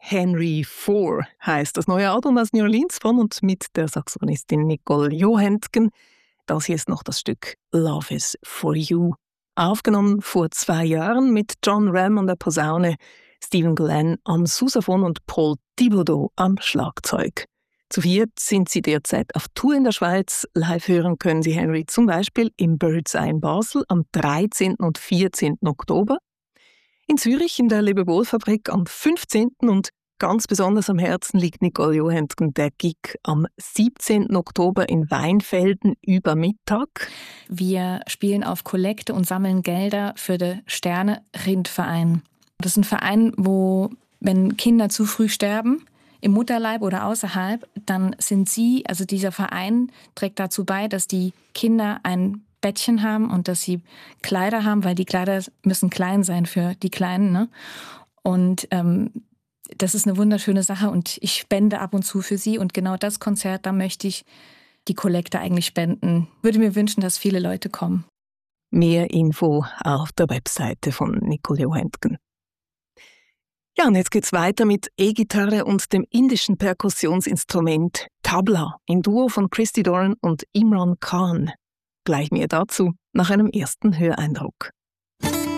Henry IV heißt das neue Album aus New Orleans von und mit der Saxophonistin Nicole Johansson. Das hier ist noch das Stück Love is for You. Aufgenommen vor 2 Jahren mit John Ram an der Posaune, Stephen Glenn am Sousaphon und Paul Thibodeau am Schlagzeug. Zu viert sind sie derzeit auf Tour in der Schweiz. Live hören können Sie Henry zum Beispiel im Bird's Eye in Basel am 13. und 14. Oktober, in Zürich in der Lebewohl-Fabrik am 15. und ganz besonders am Herzen liegt Nicole Johansson der Gig am 17. Oktober in Weinfelden über Mittag. Wir spielen auf Kollekte und sammeln Gelder für den Sterne-Rindverein. Das ist ein Verein, wo, wenn Kinder zu früh sterben, im Mutterleib oder außerhalb, dann sind sie, also dieser Verein trägt dazu bei, dass die Kinder ein Bettchen haben und dass sie Kleider haben, weil die Kleider müssen klein sein für die Kleinen, ne? Und das ist eine wunderschöne Sache und ich spende ab und zu für sie. Und genau das Konzert, da möchte ich die Kollekte eigentlich spenden. Würde mir wünschen, dass viele Leute kommen. Mehr Info auf der Webseite von Nicole Johansson. Ja, und jetzt geht's weiter mit E-Gitarre und dem indischen Perkussionsinstrument Tabla im Duo von Christy Doran und Imran Khan. Gleich mehr dazu nach einem ersten Höreindruck.